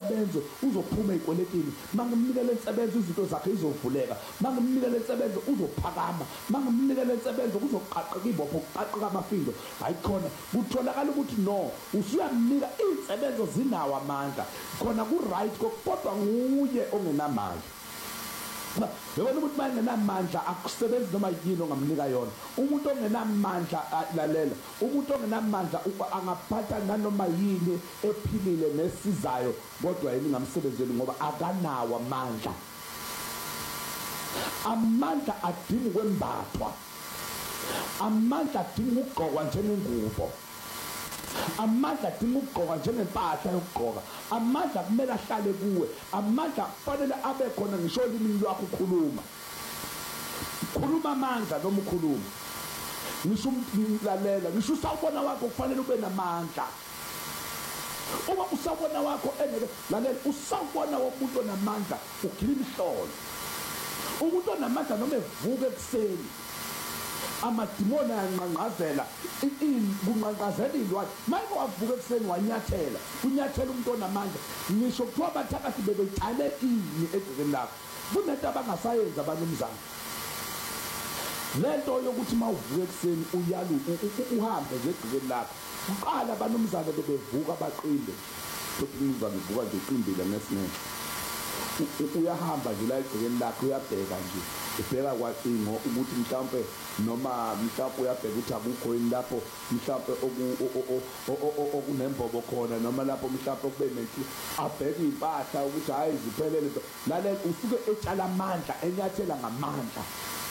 lensebenzo uzophuma ey'kweletini, mangimnika lensebenzo izinto zakhe izovuleka, mangimnika lensebenzo uzophakama, mangimnika lensebenzo kuzoqaqeka ibopho, kuqaqeka amafindo. Hayi khona kutholakala ukuthi no, usuyamnika iy'nsebenzo zinawo amandla, khona ku-right kodwa nguye ongenamandla. Yabona ukuthi mangenamandla akusebenzi noma yini ongamnika yona. Umuntu ongenamandla lalela, umuntu ongenamandla angaphatha nanoma yini ephilile nesizayo, kodwa yini ngamsebenzeli ngoba akanawo amandla. Amandla adinga ukwembathwa, amandla adinga ukugqokwa njengengubo, amandla adinga ukugqoka njengempahla yokugqoka, amandla kumele ahlale kuwe, amandla kufanele abe khona ngisho olimini lwakho ukhuluma amandla noma ukhuluma. Ngisho umlalela, ngisho usawubona wakho kufanele ube namandla. Uma usawubona wakho lalela, usawubona womuntu onamandla ukhila imihlolo. Umuntu onamandla noma evuka ekuseni, amadimoni ayanqanqazela kunqanqazela iy'lwane. Mayike wavuka ekuseni wanyathela umuntu onamandla, ngisho kuthiwa abathakathi bebecale ini egcekeni lakho. Kunento abangasayenzi abanumzana, lento yokuthi uma uvuka ekuseni uhambe nje egcekeni lakho. Uqala abanumzana bebevuka baqinde, futhi umzana uvuka nje uqindile ngesineke. Uyahamba nje la egcekeni lakho, uyabheka nje, ubheka kwacingo ukuthi mhlawumbe noma mhlawumbe uyabheka ukuthi akukho yini lapho mhlawumbe okunembobo khona, noma lapho mhlawumbe kube nenhle, abheke iy'mpahla ukuthi hhayi ziphelele. Lalela, usuke etshala amandla, enyathela ngamandla.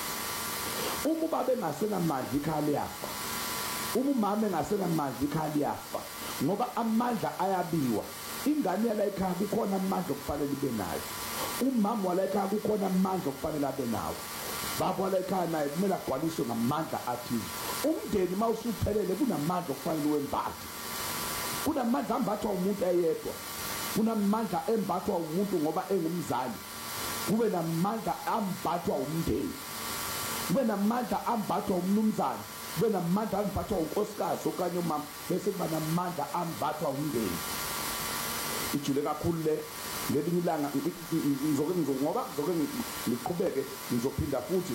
Uma ubaba engasenamandla ikhaya liyafa, uma umama engasenamandla ikhaya liyafa, ngoba amandla ayabiwa. Ingane yala ekhaya kukhona amandla okufanele ibe nayo, umama wala ekhaya kukhona amandla okufanele abe nawo, baba wala ekhaya naye kumele agcwaliswe ngamandla athize. Umndeni uma usuphelele kunamandla okufanele wembathe, kunamandla ambathwa umuntu eyedwa, kunamandla embathwa umuntu ngoba engumzali, kube namandla ambathwa umndeni, kube namandla ambathwa umnumzana, kube namandla ambathwa unkosikazi okanye umama, bese kuba namandla ambathwa umndeni. Ijule kakhulu le ngelinye ilanga ngoba ngizoke ngiqhubeke, ngizophinda futhi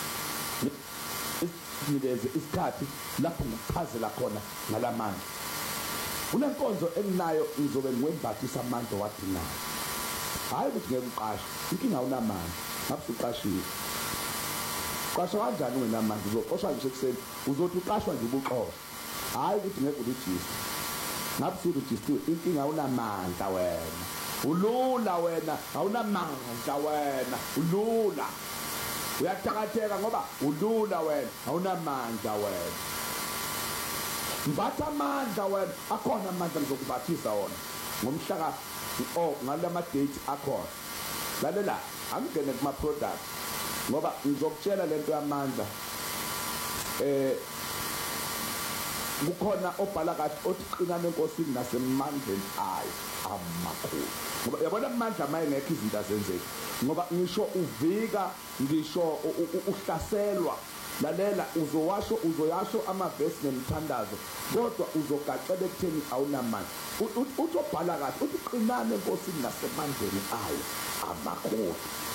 nginikeze isikhathi lapho ngichazela khona ngalamandla. Kunenkonzo enginayo ngizobe ngiwembathisa amandla owadingayo, hhayi ukuthi ngeke uqashe. Inkinga awunamandla, ngabe usuqashiwe. Qasha kanjani ungenamandla? Uzoqoshwa nje ekuseni, uzothi uqashwa nje ubuqoshwa, hhayi ukuthi ngeke ulijiste. Ngabe usulijistiwe. Inkinga awunamandla wena, ulula wena, awunamandla wena, ulula. Uyathakatheka ngoba ulula wena, awunamandla wena. Mbatha amandla wena, akhona amandla ngizokubathisa wona ngomhla ngalama date akhona. Lalela, angingene kuma-product ngoba ngizokutshela lento yamandla. Kukhona obhala kahle othi qinani enkosini nasemandleni ayo amakhulu. Ngoba yabona amandla mayengekho izinto azenzeki, ngoba ngisho uvika, ngisho uhlaselwa. Lalela, uzoyasho amavesi nemthandazo, kodwa uzogacela ekutheni awunamandla. Uthi obhala kahle uthi qinani enkosini nasemandleni ayo amakhulu.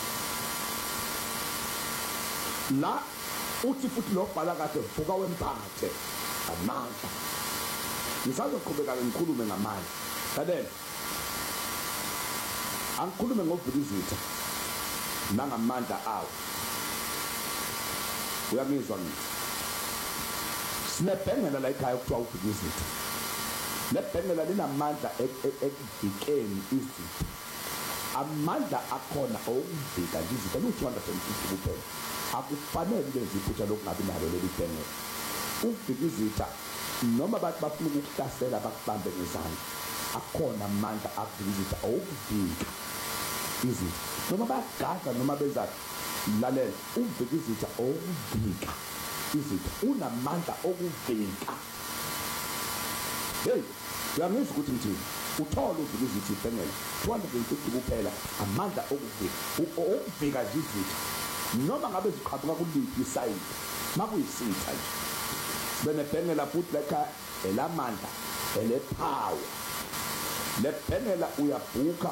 La uthi futhi lo bhala kahle vuka wempathe amandla. Ngisazoqhubeka ngikhulume ngamandla. Lalela, angikhulume ngobhilizitha nangamandla awo. Uyamizwa ngithi sinebhengela la ekhaya kuthiwa ubhilizitha. Lebhengela linamandla ekuvikeni izitha. Amandla akhona okuvika nje izitha lu-250 kuphela. Akufanele benze iphutha lokungabi nalo leli bhengela. Ukuvika izitha noma bathi bafuna ukukuhlasela bakubambe ngezandla, akhona amandla akuvika izitha okuvika izitha. Noma bayagada noma benzani, lalela, ukuvika izitha okuvika izitha, unamandla okuvika. Hey, uyangizwa ukuthi ngithini? Uthola uvika izitha ibhengela 250 kuphela, amandla okuvika nje izitha noma ngabe ziqhamuka kuliphi isayidi. Makuyisitha nje benebhengela futhi lekha elamandla, elepower. Lebhengela uyabhuka